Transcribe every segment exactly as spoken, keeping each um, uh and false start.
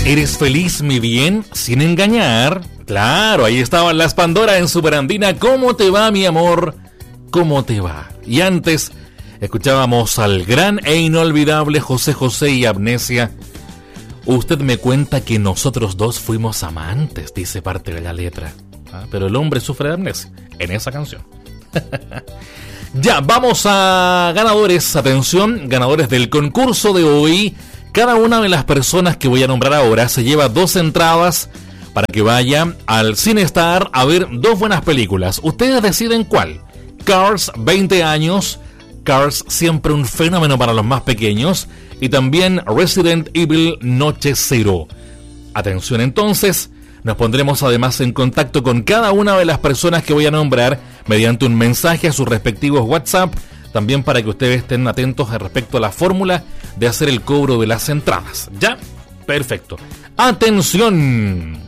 ¿Eres feliz, mi bien, sin engañar? Claro, ahí estaban las Pandora en Superandina. ¿Cómo te va, mi amor? ¿Cómo te va? Y antes escuchábamos al gran e inolvidable José José y Amnesia. Usted me cuenta que nosotros dos fuimos amantes, dice parte de la letra. ¿Ah? Pero el hombre sufre de amnesia en esa canción. Ya, vamos a ganadores. Atención, ganadores del concurso de hoy. Cada una de las personas que voy a nombrar ahora se lleva dos entradas para que vaya al CineStar a ver dos buenas películas. Ustedes deciden cuál. Cars, veinte años. Cars, siempre un fenómeno para los más pequeños. Y también Resident Evil, Noche Cero. Atención entonces. Nos pondremos además en contacto con cada una de las personas que voy a nombrar mediante un mensaje a sus respectivos WhatsApp. También para que ustedes estén atentos respecto a la fórmula de hacer el cobro de las entradas. ¿Ya? Perfecto. ¡Atención!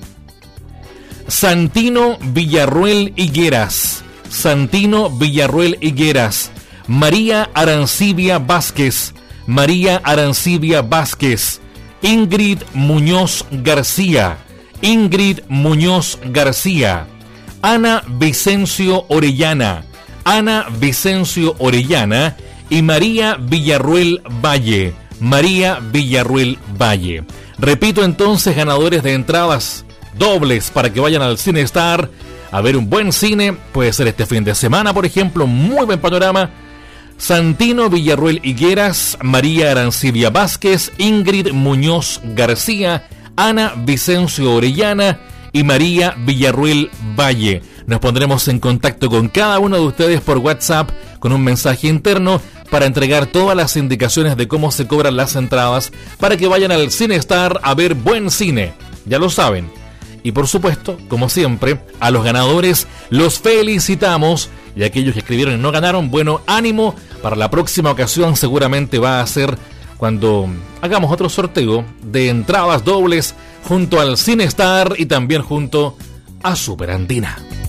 Santino Villarruel Higueras. Santino Villarruel Higueras. María Arancibia Vázquez. María Arancibia Vázquez. Ingrid Muñoz García. Ingrid Muñoz García. Ana Vicencio Orellana. Ana Vicencio Orellana y María Villarruel Valle. María Villarruel Valle. Repito entonces, ganadores de entradas dobles para que vayan al CineStar a ver un buen cine. Puede ser este fin de semana, por ejemplo. Muy buen panorama. Santino Villarruel Higueras, María Arancibia Vázquez, Ingrid Muñoz García, Ana Vicencio Orellana y María Villarruel Valle. Nos pondremos en contacto con cada uno de ustedes por WhatsApp con un mensaje interno para entregar todas las indicaciones de cómo se cobran las entradas para que vayan al CineStar a ver buen cine. Ya lo saben. Y por supuesto, como siempre, a los ganadores los felicitamos. Y a aquellos que escribieron y no ganaron, bueno, ánimo. Para la próxima ocasión seguramente va a ser cuando hagamos otro sorteo de entradas dobles junto al CineStar y también junto a Superandina.